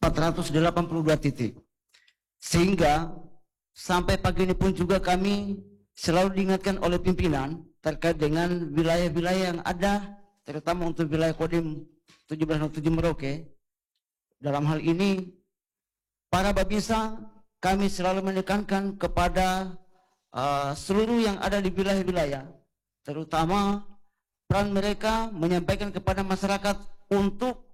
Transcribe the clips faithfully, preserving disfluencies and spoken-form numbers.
empat ratus delapan puluh dua titik. Sehingga sampai pagi ini pun juga kami selalu diingatkan oleh pimpinan terkait dengan wilayah-wilayah yang ada, terutama untuk wilayah Kodim tujuh belas nol tujuh Merauke. Dalam hal ini, para Babinsa kami selalu menekankan kepada uh, seluruh yang ada di wilayah-wilayah, terutama peran mereka menyampaikan kepada masyarakat untuk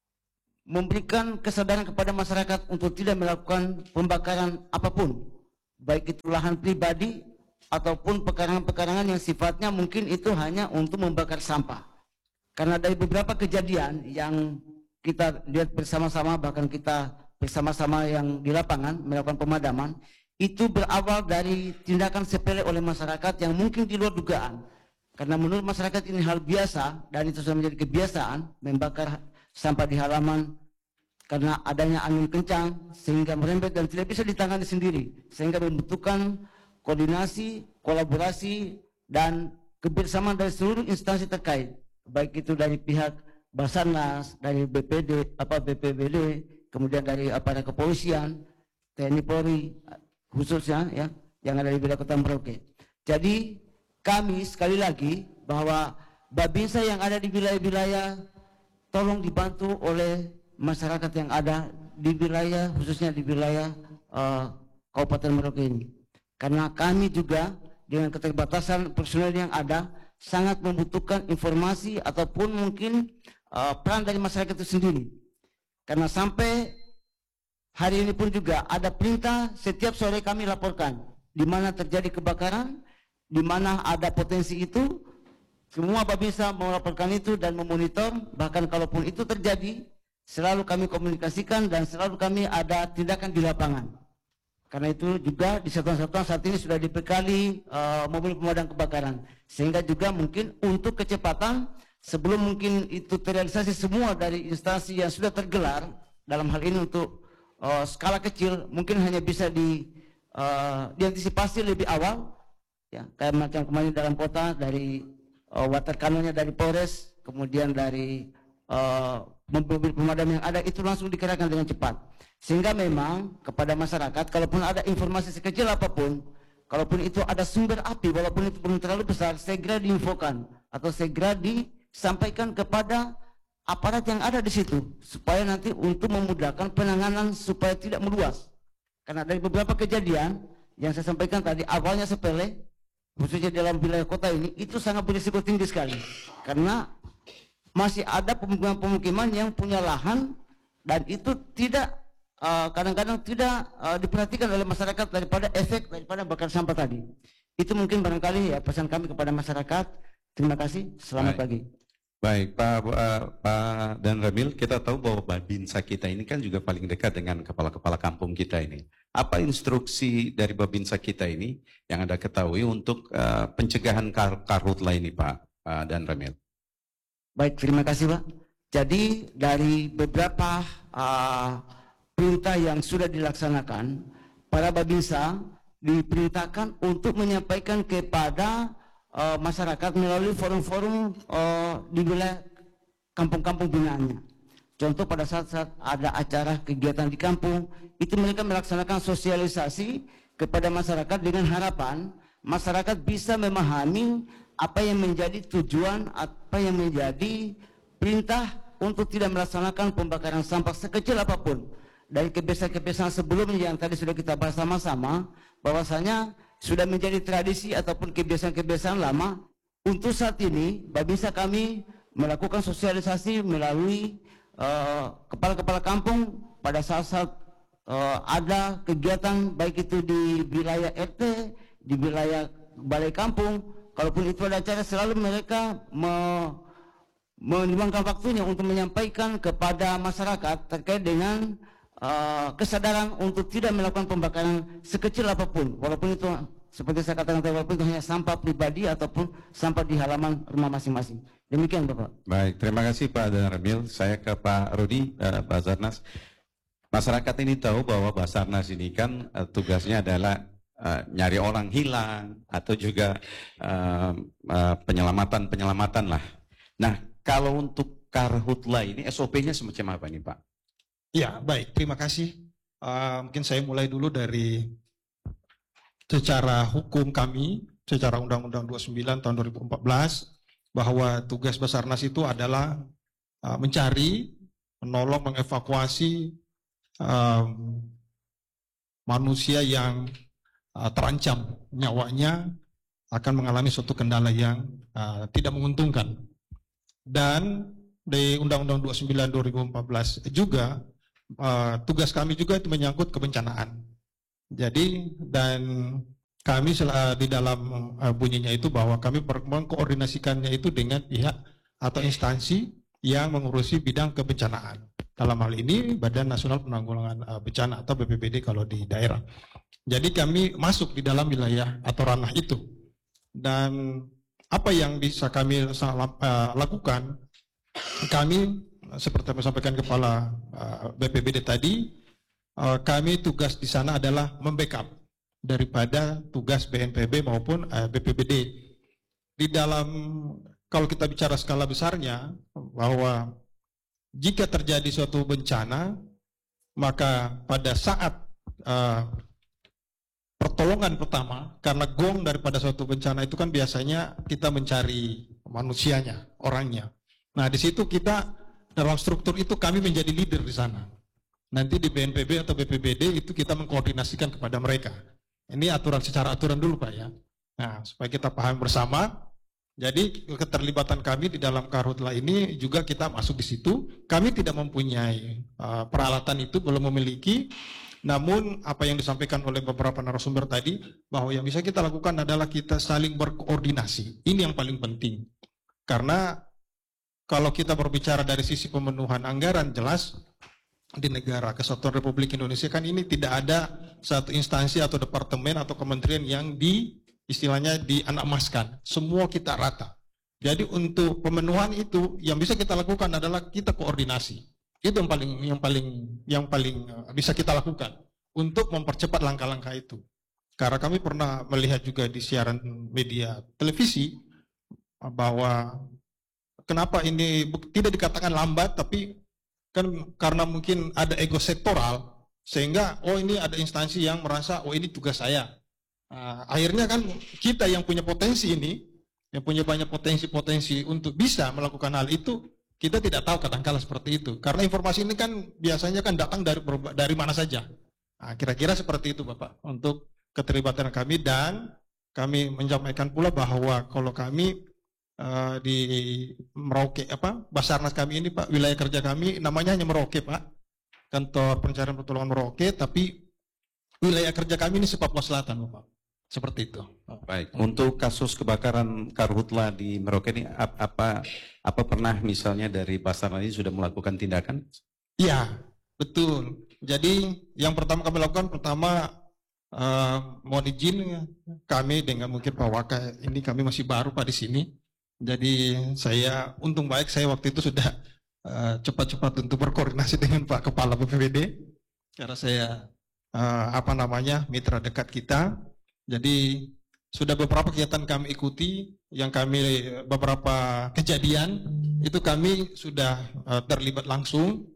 memberikan kesadaran kepada masyarakat untuk tidak melakukan pembakaran apapun, baik itu lahan pribadi ataupun pekarangan-pekarangan yang sifatnya mungkin itu hanya untuk membakar sampah. Karena dari beberapa kejadian yang kita lihat bersama-sama, bahkan kita bersama-sama yang di lapangan melakukan pemadaman, itu berawal dari tindakan sepele oleh masyarakat yang mungkin di luar dugaan. Karena menurut masyarakat ini hal biasa dan itu sudah menjadi kebiasaan membakar sampah di halaman karena adanya angin kencang sehingga merembet dan tidak bisa ditangani sendiri, sehingga membutuhkan koordinasi, kolaborasi dan kebersamaan dari seluruh instansi terkait, baik itu dari pihak Basarnas, dari B P D, apa B P B D, kemudian dari aparat kepolisian, T N I Polri khususnya ya yang ada di wilayah Kota Merauke. Jadi kami sekali lagi bahwa Babinsa yang ada di wilayah-wilayah tolong dibantu oleh masyarakat yang ada di wilayah, khususnya di wilayah uh, Kabupaten Merauke ini. Karena kami juga dengan keterbatasan personel yang ada sangat membutuhkan informasi ataupun mungkin uh, peran dari masyarakat itu sendiri. Karena sampai hari ini pun juga ada perintah setiap sore kami laporkan di mana terjadi kebakaran, di mana ada potensi itu, semua Babinsa melaporkan itu dan memonitor. Bahkan kalaupun itu terjadi, selalu kami komunikasikan dan selalu kami ada tindakan di lapangan. Karena itu juga di satuan-satuan saat ini sudah dibekali uh, mobil pemadam kebakaran, sehingga juga mungkin untuk kecepatan sebelum mungkin itu terrealisasi semua dari instansi yang sudah tergelar dalam hal ini untuk uh, skala kecil mungkin hanya bisa di uh, diantisipasi lebih awal, ya kayak macam kemarin dalam kota dari uh, water cannon-nya dari Polres, kemudian dari uh, mobil pemadam yang ada itu langsung dikerahkan dengan cepat. Sehingga memang kepada masyarakat, kalaupun ada informasi sekecil apapun, kalaupun itu ada sumber api, walaupun itu belum terlalu besar, segera diinfokan atau segera disampaikan kepada aparat yang ada di situ, supaya nanti untuk memudahkan penanganan supaya tidak meluas. Karena dari beberapa kejadian yang saya sampaikan tadi, awalnya sepele, khususnya dalam wilayah kota ini, itu sangat berisiko tinggi sekali. Karena masih ada pemukiman-pemukiman yang punya lahan dan itu tidak kadang-kadang uh, tidak uh, diperhatikan oleh masyarakat daripada efek daripada bakar sampah tadi. Itu mungkin barangkali ya pesan kami kepada masyarakat. Terima kasih. Selamat Baik. pagi. Baik, Pak uh, Pak Dan Ramil, kita tahu bahwa Babinsa kita ini kan juga paling dekat dengan kepala-kepala kampung kita ini. Apa instruksi dari Babinsa kita ini yang Anda ketahui untuk uh, pencegahan kar karhutla ini, Pak uh, Dan Ramil? Baik, terima kasih, Pak. Jadi dari beberapa uh, perintah yang sudah dilaksanakan, para Babinsa diperintahkan untuk menyampaikan kepada uh, masyarakat melalui forum-forum uh, di wilayah kampung-kampung binaannya. Contoh pada saat-saat ada acara kegiatan di kampung, itu mereka melaksanakan sosialisasi kepada masyarakat dengan harapan masyarakat bisa memahami apa yang menjadi tujuan, apa yang menjadi perintah untuk tidak melaksanakan pembakaran sampah sekecil apapun. Dari kebiasaan-kebiasaan sebelumnya yang tadi sudah kita bahas sama-sama, bahwasanya sudah menjadi tradisi ataupun kebiasaan-kebiasaan lama. Untuk saat ini, Babinsa kami melakukan sosialisasi melalui kepala-kepala uh, kampung pada saat-saat uh, ada kegiatan baik itu di wilayah R T, di wilayah balai kampung. Kalaupun itu ada acara, selalu mereka me menyumbangkan waktunya untuk menyampaikan kepada masyarakat terkait dengan Uh, kesadaran untuk tidak melakukan pembakaran sekecil apapun, walaupun itu seperti saya katakan tadi, walaupun itu hanya sampah pribadi ataupun sampah di halaman rumah masing-masing. Demikian, Bapak. Baik, terima kasih Pak Dan Ramil. Saya ke Pak Rudi, uh, Basarnas. Masyarakat ini tahu bahwa Basarnas ini kan uh, tugasnya adalah uh, nyari orang hilang atau juga uh, uh, penyelamatan-penyelamatan lah. Nah, kalau untuk karhutla ini S O P-nya semacam apa nih, Pak? Ya, baik. Terima kasih. Uh, mungkin saya mulai dulu dari secara hukum kami, secara Undang-Undang dua puluh sembilan tahun dua ribu empat belas, bahwa tugas Basarnas itu adalah uh, mencari, menolong, mengevakuasi um, manusia yang uh, terancam nyawanya akan mengalami suatu kendala yang uh, tidak menguntungkan. Dan di Undang-Undang dua puluh sembilan dua ribu empat belas juga uh, tugas kami juga itu menyangkut kebencanaan. Jadi dan kami uh, di dalam uh, bunyinya itu bahwa kami mengkoordinasikannya itu dengan pihak atau instansi yang mengurusi bidang kebencanaan. Dalam hal ini Badan Nasional Penanggulangan uh, Bencana atau B P B D kalau di daerah. Jadi kami masuk di dalam wilayah atau ranah itu. Dan apa yang bisa kami uh, lakukan, kami seperti yang sampaikan Kepala uh, B P B D tadi, uh, kami tugas di sana adalah membackup daripada tugas B N P B maupun uh, B P B D. Di dalam, kalau kita bicara skala besarnya, bahwa jika terjadi suatu bencana, maka pada saat uh, pertolongan pertama, karena gong daripada suatu bencana itu kan biasanya kita mencari manusianya, orangnya. Nah, di situ kita dalam struktur itu kami menjadi leader di sana. Nanti di B N P B atau B P B D itu kita mengkoordinasikan kepada mereka. Ini aturan secara aturan dulu Pak ya. Nah, supaya kita paham bersama. Jadi keterlibatan kami di dalam Karhutla ini juga kita masuk di situ. Kami tidak mempunyai uh, peralatan itu, belum memiliki. Namun apa yang disampaikan oleh beberapa narasumber tadi, bahwa yang bisa kita lakukan adalah kita saling berkoordinasi. Ini yang paling penting. Karena kalau kita berbicara dari sisi pemenuhan anggaran, jelas di negara Kesatuan Republik Indonesia kan ini tidak ada satu instansi atau departemen atau kementerian yang di istilahnya dianamaskan. Semua kita rata. Jadi untuk pemenuhan itu yang bisa kita lakukan adalah kita koordinasi. Itu yang paling yang paling yang paling bisa kita lakukan untuk mempercepat langkah-langkah itu. Karena kami pernah melihat juga di siaran media televisi bahwa kenapa ini tidak dikatakan lambat, tapi kan karena mungkin ada ego sektoral sehingga oh ini ada instansi yang merasa oh ini tugas saya. Nah, akhirnya kan kita yang punya potensi ini, yang punya banyak potensi-potensi untuk bisa melakukan hal itu, kita tidak tahu kadang-kala seperti itu. Karena informasi ini kan biasanya kan datang dari dari mana saja. Nah, kira-kira seperti itu Bapak untuk keterlibatan kami. Dan kami menyampaikan pula bahwa kalau kami uh, di Merauke, apa Basarnas kami ini Pak, wilayah kerja kami namanya hanya Merauke Pak, Kantor Pencarian Pertolongan Merauke, tapi wilayah kerja kami ini Papua Selatan Bapak. Seperti itu. Baik, untuk kasus kebakaran Karhutla di Merauke ini apa apa pernah misalnya dari Basarnas ini sudah melakukan tindakan? Iya, betul. Jadi yang pertama kami lakukan pertama uh, mohon izin kami dengan mungkin Pak Waka, ini kami masih baru Pak di sini. Jadi saya untung baik saya waktu itu sudah uh, cepat-cepat untuk berkoordinasi dengan Pak Kepala B P B D karena saya uh, apa namanya mitra dekat kita. Jadi sudah beberapa kegiatan kami ikuti, yang kami beberapa kejadian itu kami sudah uh, terlibat langsung.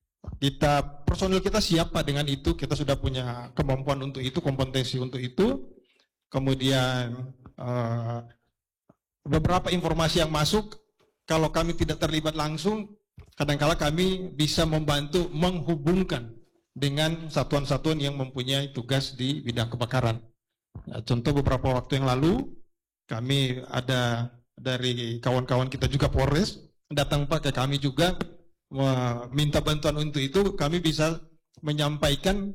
Kita personil kita siapa dengan itu, kita sudah punya kemampuan untuk itu, kompetensi untuk itu. Kemudian uh, beberapa informasi yang masuk, kalau kami tidak terlibat langsung, kadang-kala kami bisa membantu menghubungkan dengan satuan-satuan yang mempunyai tugas di bidang kebakaran. Nah, contoh beberapa waktu yang lalu kami ada dari kawan-kawan kita juga Polres datang Pak ke kami juga meminta bantuan untuk itu. Kami bisa menyampaikan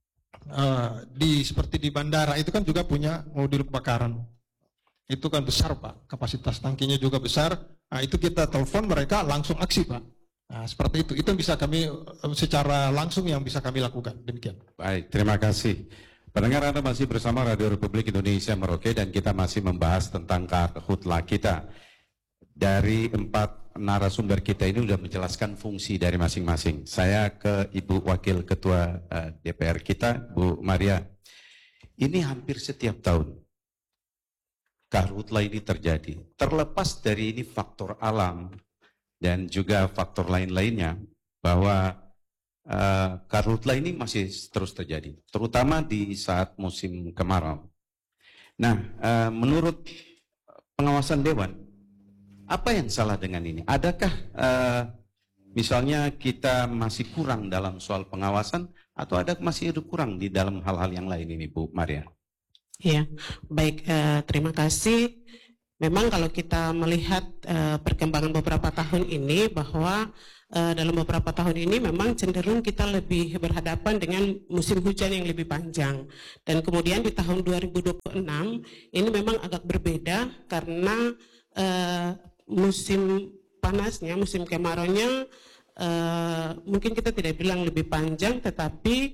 uh, di seperti di bandara itu kan juga punya mobil kebakaran. Itu kan besar Pak, kapasitas tangkinya juga besar. Nah, itu kita telepon mereka langsung aksi Pak. Nah, seperti itu. Itu bisa kami secara langsung yang bisa kami lakukan. Demikian. Baik, terima kasih. Pendengar, Anda masih bersama Radio Republik Indonesia Merauke dan kita masih membahas tentang Karhutla kita. Dari empat narasumber kita ini sudah menjelaskan fungsi dari masing-masing. Saya ke Ibu Wakil Ketua uh, D P R kita, Bu Maria. Ini hampir setiap tahun Karhutla ini terjadi. Terlepas dari ini faktor alam dan juga faktor lain-lainnya, bahwa uh, karhutla ini masih terus terjadi, terutama di saat musim kemarau. Nah, uh, menurut pengawasan Dewan, apa yang salah dengan ini? Adakah uh, misalnya kita masih kurang dalam soal pengawasan, atau ada masih ada kurang di dalam hal-hal yang lain ini, Bu Maria? Ya, baik. Uh, terima kasih. Memang kalau kita melihat uh, perkembangan beberapa tahun ini, bahwa uh, dalam beberapa tahun ini memang cenderung kita lebih berhadapan dengan musim hujan yang lebih panjang. Dan kemudian di tahun dua ribu dua puluh enam ini memang agak berbeda karena uh, musim panasnya, musim kemaraunya uh, mungkin kita tidak bilang lebih panjang, tetapi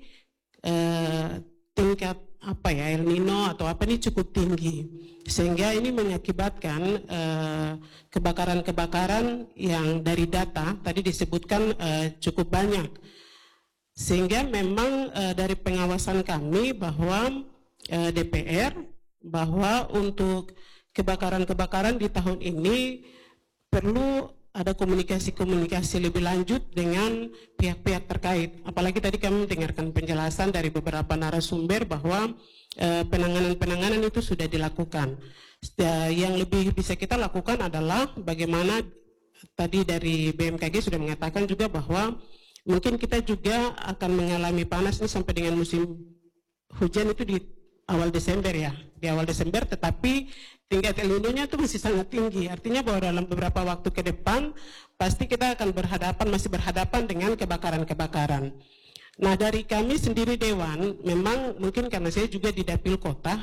uh, tingkat apa ya, El Nino atau apa ini cukup tinggi, sehingga ini mengakibatkan eh, kebakaran-kebakaran yang dari data tadi disebutkan eh, cukup banyak, sehingga memang eh, dari pengawasan kami bahwa eh, D P R bahwa untuk kebakaran-kebakaran di tahun ini perlu ada komunikasi-komunikasi lebih lanjut dengan pihak-pihak terkait. Apalagi tadi kami mendengarkan penjelasan dari beberapa narasumber bahwa eh, penanganan-penanganan itu sudah dilakukan. Yang lebih bisa kita lakukan adalah bagaimana tadi dari B M K G sudah mengatakan juga bahwa mungkin kita juga akan mengalami panas ini sampai dengan musim hujan itu di awal Desember ya, di awal Desember, tetapi tingkat El Nino-nya itu masih sangat tinggi. Artinya bahwa dalam beberapa waktu ke depan pasti kita akan berhadapan, masih berhadapan dengan kebakaran-kebakaran. Nah, dari kami sendiri Dewan, memang mungkin karena saya juga di Dapil Kota,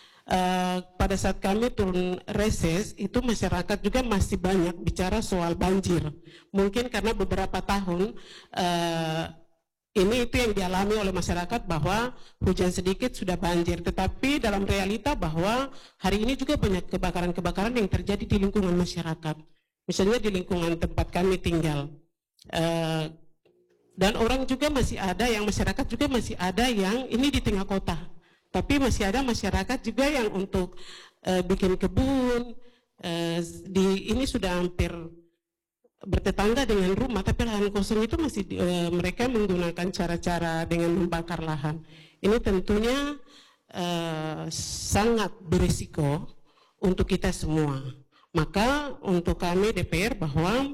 eh, pada saat kami turun reses itu masyarakat juga masih banyak bicara soal banjir. Mungkin karena beberapa tahun eh, ini itu yang dialami oleh masyarakat bahwa hujan sedikit sudah banjir, tetapi dalam realita bahwa hari ini juga banyak kebakaran-kebakaran yang terjadi di lingkungan masyarakat, misalnya di lingkungan tempat kami tinggal, uh, dan orang juga masih ada yang masyarakat juga masih ada yang ini di tengah kota, tapi masih ada masyarakat juga yang untuk uh, bikin kebun, uh, di ini sudah hampir bertetangga dengan rumah, tapi lahan kosong itu masih e, mereka menggunakan cara-cara dengan membakar lahan. Ini tentunya e, sangat berisiko untuk kita semua. Maka untuk kami D P R bahwa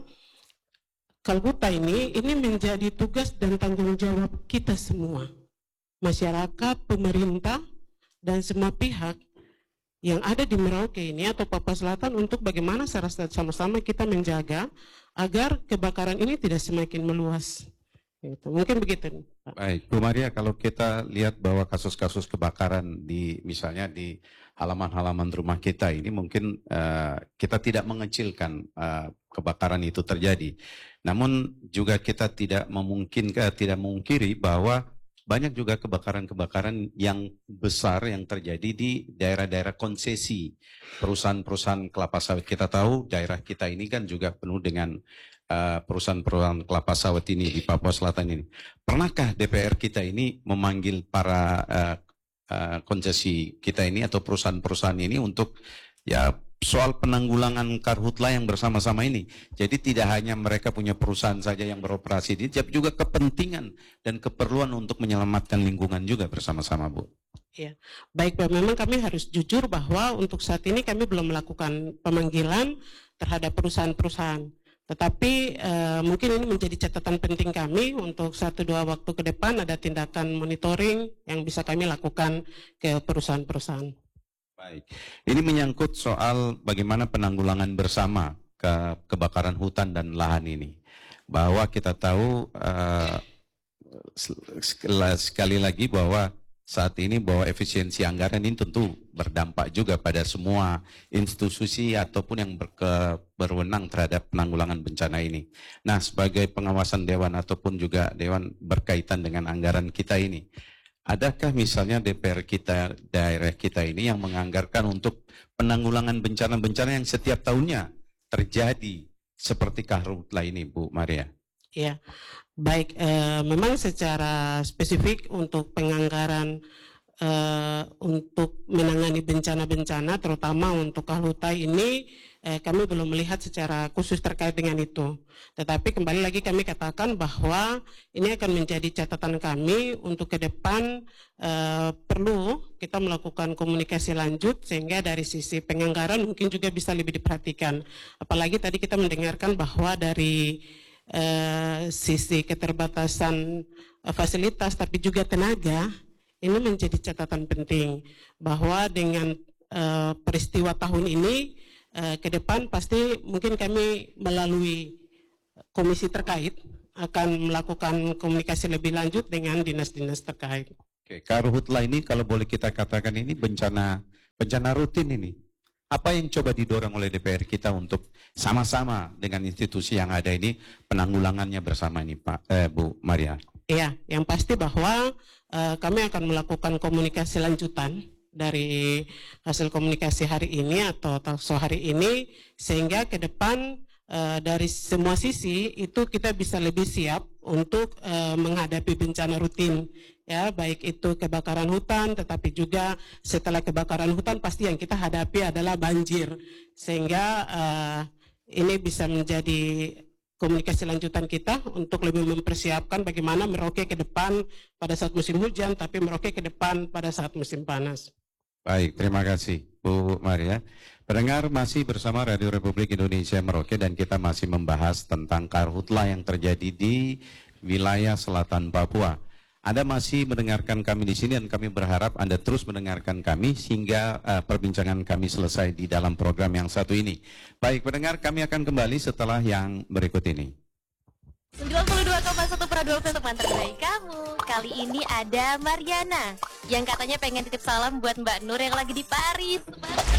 Karhutla ini ini menjadi tugas dan tanggung jawab kita semua, masyarakat, pemerintah, dan semua pihak yang ada di Merauke ini atau Papua Selatan untuk bagaimana sama-sama kita menjaga agar kebakaran ini tidak semakin meluas. Gitu. Mungkin begitu. Pak. Baik, Bu Maria, kalau kita lihat bahwa kasus-kasus kebakaran di misalnya di halaman-halaman rumah kita ini mungkin uh, kita tidak mengecilkan uh, kebakaran itu terjadi. Namun juga kita tidak memungkinkan, tidak memungkiri bahwa banyak juga kebakaran-kebakaran yang besar yang terjadi di daerah-daerah konsesi perusahaan-perusahaan kelapa sawit. Kita tahu daerah kita ini kan juga penuh dengan uh, perusahaan-perusahaan kelapa sawit ini di Papua Selatan ini. Pernahkah D P R kita ini memanggil para uh, uh, konsesi kita ini atau perusahaan-perusahaan ini untuk ya soal penanggulangan karhutla yang bersama-sama ini. Jadi tidak hanya mereka punya perusahaan saja yang beroperasi di, tapi juga kepentingan dan keperluan untuk menyelamatkan lingkungan juga bersama-sama, Bu. Ya, baik Pak. Memang kami harus jujur bahwa untuk saat ini kami belum melakukan pemanggilan terhadap perusahaan-perusahaan. Tetapi eh, mungkin ini menjadi catatan penting kami untuk satu dua waktu ke depan ada tindakan monitoring yang bisa kami lakukan ke perusahaan-perusahaan. Baik, ini menyangkut soal bagaimana penanggulangan bersama ke kebakaran hutan dan lahan ini. Bahwa kita tahu uh, sekali lagi bahwa saat ini bahwa efisiensi anggaran ini tentu berdampak juga pada semua institusi ataupun yang berke, berwenang terhadap penanggulangan bencana ini. Nah, sebagai pengawasan Dewan ataupun juga Dewan berkaitan dengan anggaran kita ini, adakah misalnya D P R kita, daerah kita ini yang menganggarkan untuk penanggulangan bencana-bencana yang setiap tahunnya terjadi seperti karhutla ini, Bu Maria? Ya, baik. Eh, memang secara spesifik untuk penganggaran eh, untuk menangani bencana-bencana, terutama untuk Karhutla ini eh, kami belum melihat secara khusus terkait dengan itu. Tetapi kembali lagi kami katakan bahwa ini akan menjadi catatan kami untuk ke depan eh, perlu kita melakukan komunikasi lanjut sehingga dari sisi penganggaran mungkin juga bisa lebih diperhatikan. Apalagi tadi kita mendengarkan bahwa dari eh, sisi keterbatasan eh, fasilitas tapi juga tenaga, ini menjadi catatan penting bahwa dengan eh, peristiwa tahun ini eh, ke depan pasti mungkin kami melalui komisi terkait akan melakukan komunikasi lebih lanjut dengan dinas-dinas terkait. Oke, Karhutla ini kalau boleh kita katakan ini bencana bencana rutin ini. Apa yang coba didorong oleh D P R kita untuk sama-sama dengan institusi yang ada ini penanggulangannya bersama ini, Pak, eh, Bu Maria? Iya, yang pasti bahwa eh, kami akan melakukan komunikasi lanjutan dari hasil komunikasi hari ini atau talkshow hari ini sehingga ke depan eh, dari semua sisi itu kita bisa lebih siap untuk eh, menghadapi bencana rutin. Ya, baik itu kebakaran hutan, tetapi juga setelah kebakaran hutan pasti yang kita hadapi adalah banjir. Sehingga uh, ini bisa menjadi komunikasi lanjutan kita untuk lebih mempersiapkan bagaimana Merauke ke depan pada saat musim hujan, tapi Merauke ke depan pada saat musim panas. Baik, terima kasih Bu Maria. Pendengar masih bersama Radio Republik Indonesia Merauke dan kita masih membahas tentang Karhutla yang terjadi di wilayah selatan Papua. Anda masih mendengarkan kami di sini dan kami berharap Anda terus mendengarkan kami sehingga uh, perbincangan kami selesai di dalam program yang satu ini. Baik, pendengar, kami akan kembali setelah yang berikut ini. sembilan puluh dua koma satu Prado untuk manterbai kamu. Kali ini ada Mariana yang katanya pengen titip salam buat Mbak Nur yang lagi di Paris.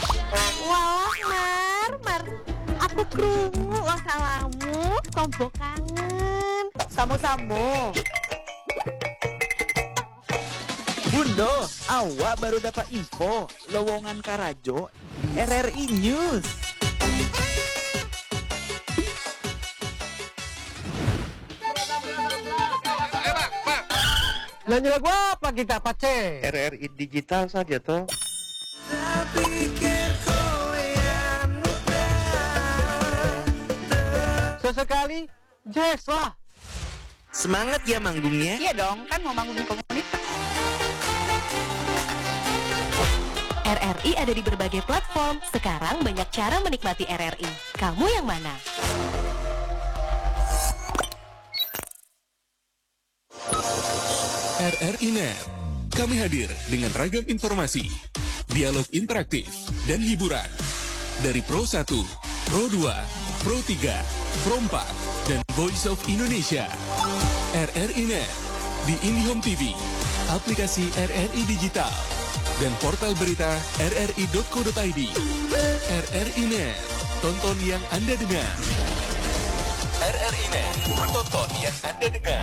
Wah, Mar, Mar, aku krungu lo salamu, kombo kangen. Samo-samo. Bundo, awak baru dapat info lowongan Karajo di R R I News. Nanya lagu apa kita pace? R R I digital saja toh. Sesekali jazz lah. Semangat ya manggungnya. Iya dong, kan mau manggung komunitas. R R I ada di berbagai platform. Sekarang banyak cara menikmati R R I. Kamu yang mana? R R I Net. Kami hadir dengan ragam informasi, dialog interaktif, dan hiburan. Dari Pro satu, Pro dua, Pro tiga, Pro empat, dan Voice of Indonesia. R R I Net di IndiHome T V, aplikasi R R I Digital, dan portal berita r r i dot co dot i d. R R I Net, tonton yang Anda dengar. R R I Net, tonton yang Anda dengar.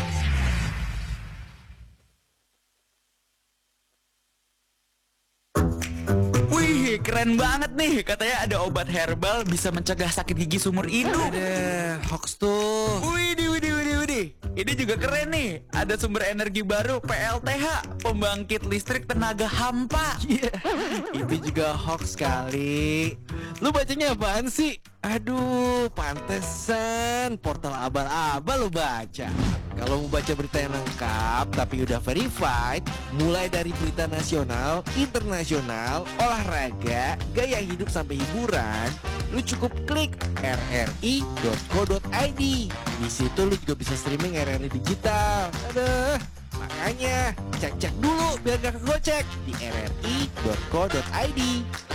Wih, keren banget nih. Katanya ada obat herbal bisa mencegah sakit gigi seumur hidup. Ada hoax tuh. Widih, widih, widih, widih. Ini juga keren nih. Ada sumber energi baru P L T H, pembangkit listrik tenaga hampa. Iya, itu juga hoax kali. Lu bacanya apaan sih? Aduh, pantesan portal abal-abal lu baca. Kalau mau baca berita yang lengkap tapi udah verified, mulai dari berita nasional, internasional, olahraga, gaya hidup sampai hiburan, lu cukup klik r r i dot co dot i d. Di situ lu juga bisa streaming R R I digital. Aduh, makanya cek-cek dulu biar gak kegocek di r r i dot co dot i d.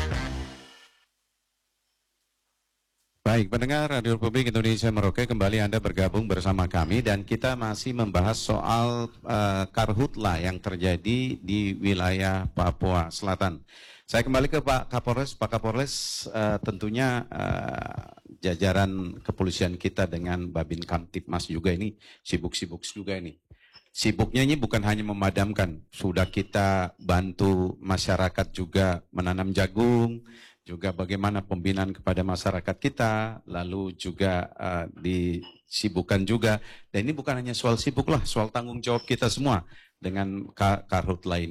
Baik, pendengar Radio Republik Indonesia Merauke, kembali Anda bergabung bersama kami dan kita masih membahas soal uh, Karhutla yang terjadi di wilayah Papua Selatan. Saya kembali ke Pak Kapolres. Pak Kapolres, uh, tentunya uh, jajaran kepolisian kita dengan Babin Kamtipmas juga ini sibuk-sibuk juga ini. Sibuknya ini bukan hanya memadamkan, sudah kita bantu masyarakat juga menanam jagung, juga bagaimana pembinaan kepada masyarakat kita, lalu juga uh, disibukkan juga. Dan ini bukan hanya soal sibuk lah, soal tanggung jawab kita semua dengan Karhutla ini.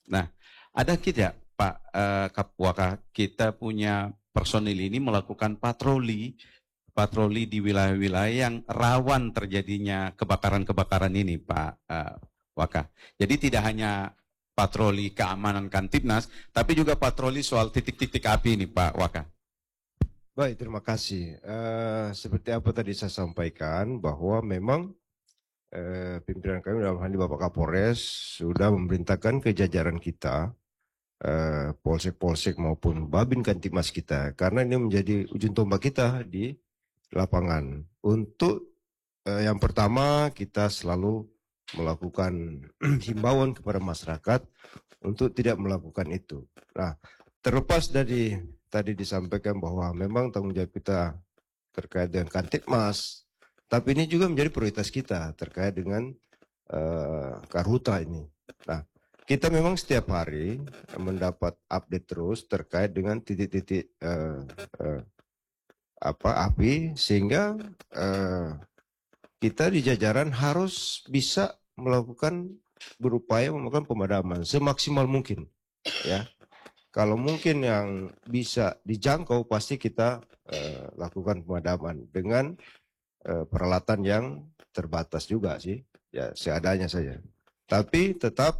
Nah, ada tidak Pak uh, Kapwaka, kita punya personil ini melakukan patroli, patroli di wilayah-wilayah yang rawan terjadinya kebakaran-kebakaran ini, Pak uh, Waka. Jadi tidak hanya patroli keamanan Kantipnas, tapi juga patroli soal titik-titik api ini, Pak Waka. Baik, terima kasih. Uh, seperti apa tadi saya sampaikan bahwa memang uh, pimpinan kami dalam hal ini Bapak Kapolres sudah memerintahkan ke jajaran kita, uh, polsek-polsek maupun Babin Kantipmas kita, karena ini menjadi ujung tombak kita di lapangan. Untuk uh, yang pertama kita selalu melakukan himbauan kepada masyarakat untuk tidak melakukan itu. Nah, terlepas dari tadi disampaikan bahwa memang tanggung jawab kita terkait dengan Kantipmas, tapi ini juga menjadi prioritas kita terkait dengan uh, Karhuta ini. Nah, kita memang setiap hari mendapat update terus terkait dengan titik-titik uh, uh, apa api, sehingga uh, kita di jajaran harus bisa melakukan berupaya melakukan pemadaman semaksimal mungkin, ya. Kalau mungkin yang bisa dijangkau pasti kita uh, lakukan pemadaman dengan uh, peralatan yang terbatas juga sih, ya seadanya saja. Tapi tetap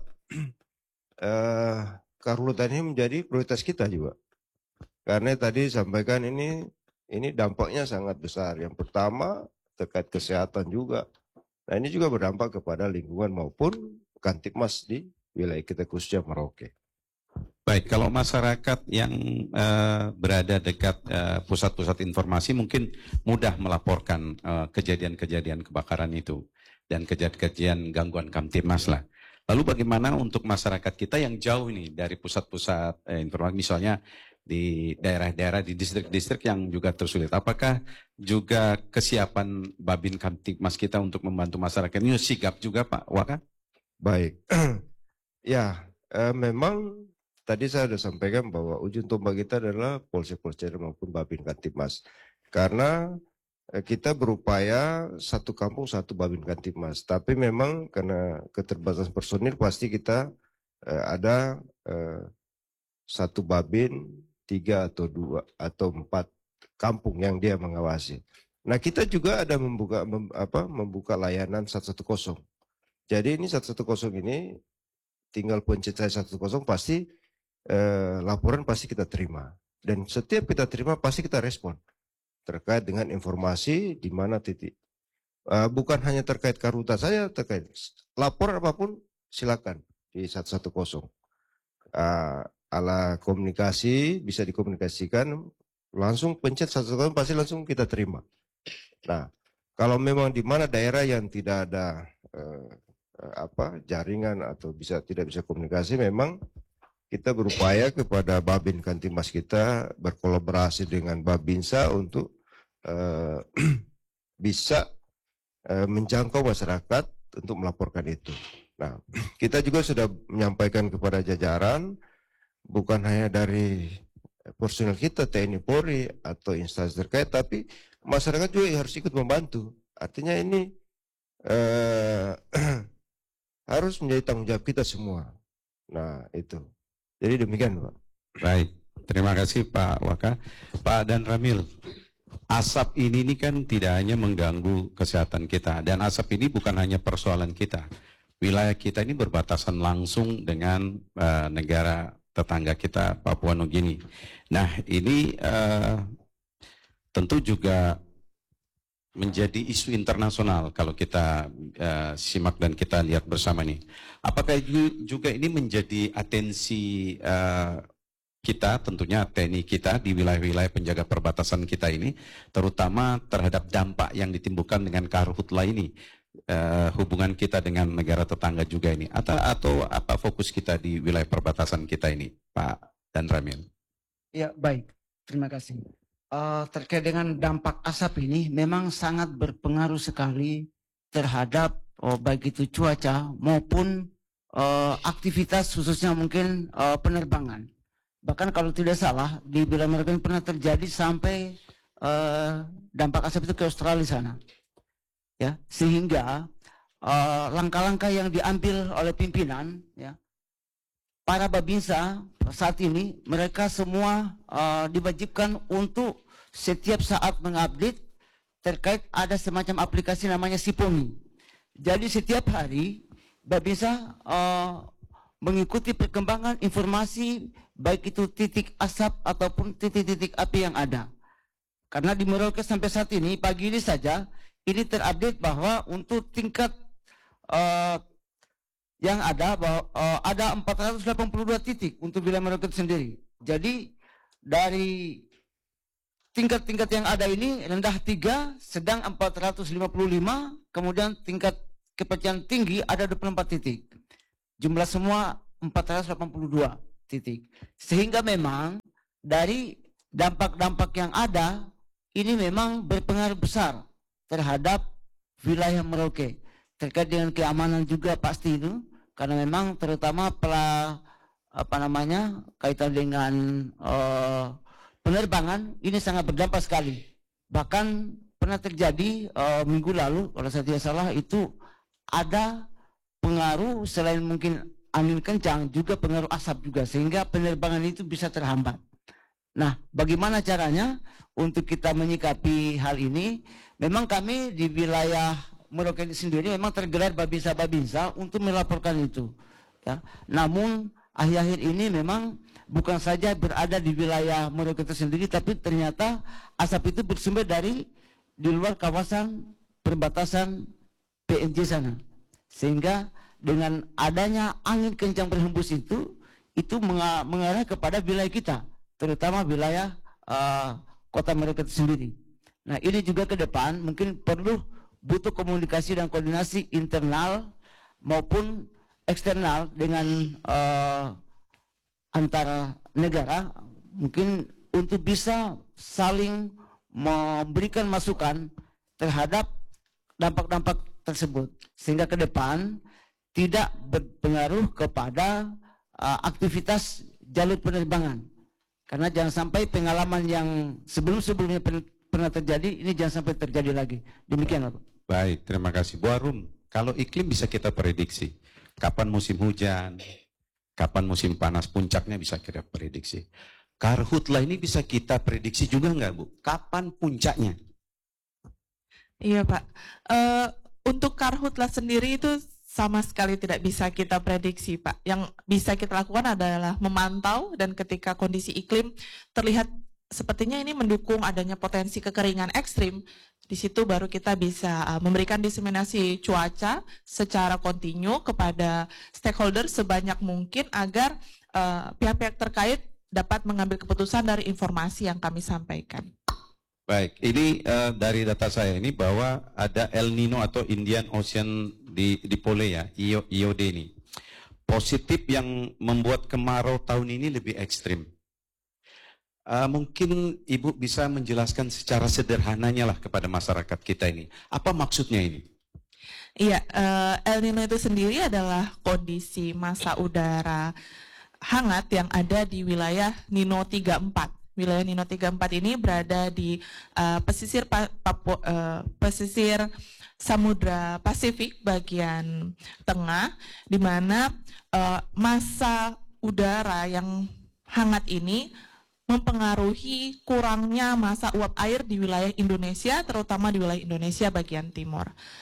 uh, Karhuta ini menjadi prioritas kita juga, karena tadi sampaikan ini ini dampaknya sangat besar. Yang pertama terkait kesehatan juga. Nah ini juga berdampak kepada lingkungan maupun Kantipmas di wilayah kita khususnya Merauke. Baik, kalau masyarakat yang uh, berada dekat uh, pusat-pusat informasi mungkin mudah melaporkan kejadian-kejadian uh, kebakaran itu dan kejadian-kejadian gangguan Kantipmas lah. Lalu bagaimana untuk masyarakat kita yang jauh nih dari pusat-pusat uh, informasi, misalnya di daerah-daerah, di distrik-distrik yang juga tersulit? Apakah juga kesiapan Babin Kantipmas kita untuk membantu masyarakat ini sigap juga Pak Waka? Baik, ya eh, memang tadi saya sudah sampaikan bahwa ujung tombak kita adalah polsek-polsek maupun Babin Kantipmas. Karena eh, kita berupaya satu kampung satu Babin Kantipmas. Tapi memang karena keterbatasan personil pasti kita eh, ada eh, satu Babin, tiga atau dua atau empat kampung yang dia mengawasi. Nah kita juga ada membuka mem, apa, membuka layanan seratus sepuluh. Jadi ini seratus sepuluh ini tinggal pencet saya seratus sepuluh pasti eh, laporan pasti kita terima. Dan setiap kita terima pasti kita respon terkait dengan informasi di mana titik. Uh, bukan hanya terkait Karhuta saya, terkait laporan apapun silakan di seratus sepuluh. Uh, ala komunikasi bisa dikomunikasikan langsung pencet seratus sepuluh pasti langsung kita terima. Nah, kalau memang di mana daerah yang tidak ada uh, apa jaringan atau bisa tidak bisa komunikasi, memang kita berupaya kepada Babin Kantipmas kita berkolaborasi dengan Babinsa untuk uh, bisa uh, menjangkau masyarakat untuk melaporkan itu. Nah, kita juga sudah menyampaikan kepada jajaran, bukan hanya dari personel kita, T N I Polri atau instansi terkait, tapi masyarakat juga harus ikut membantu. Artinya ini uh, harus menjadi tanggung jawab kita semua. Nah, itu. Jadi demikian, Pak. Baik, terima kasih Pak Waka. Pak Dan Ramil, asap ini, ini kan tidak hanya mengganggu kesehatan kita, dan asap ini bukan hanya persoalan kita. Wilayah kita ini berbatasan langsung dengan uh, negara tetangga kita, Papua Nugini. Nah, ini uh, tentu juga menjadi isu internasional kalau kita uh, simak dan kita lihat bersama nih. Apakah juga ini menjadi atensi uh, kita, tentunya T N I kita di wilayah-wilayah penjaga perbatasan kita ini, terutama terhadap dampak yang ditimbulkan dengan karhutla ini, uh, hubungan kita dengan negara tetangga juga ini, atau, atau apa fokus kita di wilayah perbatasan kita ini, Pak Dan Ramil? Ya, baik. Terima kasih. Uh, terkait dengan dampak asap ini memang sangat berpengaruh sekali terhadap oh, baik itu cuaca maupun uh, aktivitas khususnya mungkin uh, penerbangan. Bahkan kalau tidak salah di wilayah Merauke pernah terjadi sampai uh, dampak asap itu ke Australia sana, ya, sehingga langkah-langkah uh, yang diambil oleh pimpinan, ya, para babinsa saat ini mereka semua uh, diwajibkan untuk setiap saat mengupdate terkait ada semacam aplikasi namanya Siponi. Jadi setiap hari babinsa uh, mengikuti perkembangan informasi baik itu titik asap ataupun titik-titik api yang ada. Karena di Merauke sampai saat ini pagi ini saja ini terupdate bahwa untuk tingkat uh, yang ada bahwa, uh, ada empat ratus delapan puluh dua titik untuk wilayah Merauke sendiri. Jadi dari tingkat-tingkat yang ada ini rendah tiga, sedang empat ratus lima puluh lima, kemudian tingkat kepercayaan tinggi ada dua puluh empat titik. Jumlah semua empat ratus delapan puluh dua titik. Sehingga memang dari dampak-dampak yang ada ini memang berpengaruh besar terhadap wilayah Merauke. Terkait dengan keamanan juga pasti itu, karena memang terutama pela apa namanya kaitan dengan uh, penerbangan ini sangat berdampak sekali. Bahkan pernah terjadi uh, minggu lalu kalau saya tidak salah itu ada pengaruh selain mungkin angin kencang juga pengaruh asap juga sehingga penerbangan itu bisa terhambat. Nah, bagaimana caranya untuk kita menyikapi hal ini? Memang kami di wilayah Merauke sendiri memang tergelar babinsa-babinsa untuk melaporkan itu. Ya. Namun akhir-akhir ini memang bukan saja berada di wilayah Merauke sendiri, tapi ternyata asap itu bersumber dari di luar kawasan perbatasan P N J sana. Sehingga dengan adanya angin kencang berhembus itu, itu mengarah kepada wilayah kita, terutama wilayah uh, kota Merauke sendiri. Nah ini juga ke depan mungkin perlu butuh komunikasi dan koordinasi internal maupun eksternal dengan uh, antara negara mungkin untuk bisa saling memberikan masukan terhadap dampak-dampak tersebut sehingga ke depan tidak berpengaruh kepada uh, aktivitas jalur penerbangan, karena jangan sampai pengalaman yang sebelum-sebelumnya pernah terjadi ini jangan sampai terjadi lagi. Demikian Pak. Baik, terima kasih Bu Arum. Kalau iklim bisa kita prediksi, kapan musim hujan, kapan musim panas, puncaknya bisa kita prediksi. Karhutlah ini bisa kita prediksi juga nggak Bu? Kapan puncaknya? Iya Pak, uh, untuk karhutlah sendiri itu sama sekali tidak bisa kita prediksi Pak. Yang bisa kita lakukan adalah memantau dan ketika kondisi iklim terlihat sepertinya ini mendukung adanya potensi kekeringan ekstrim, di situ baru kita bisa uh, memberikan diseminasi cuaca secara kontinu kepada stakeholder sebanyak mungkin agar uh, pihak-pihak terkait dapat mengambil keputusan dari informasi yang kami sampaikan. Baik, ini uh, dari data saya ini bahwa ada El Nino atau Indian Ocean di di Pole ya, I O D ini. Positif yang membuat kemarau tahun ini lebih ekstrim. Uh, mungkin Ibu bisa menjelaskan secara sederhananya lah kepada masyarakat kita ini. Apa maksudnya ini? Iya, uh, El Nino itu sendiri adalah kondisi massa udara hangat yang ada di wilayah Nino tiga puluh empat. Wilayah Nino tiga puluh empat ini berada di uh, pesisir Papua, uh, pesisir Samudra Pasifik bagian tengah, di mana uh, massa udara yang hangat ini mempengaruhi kurangnya massa uap air di wilayah Indonesia, terutama di wilayah Indonesia bagian timur.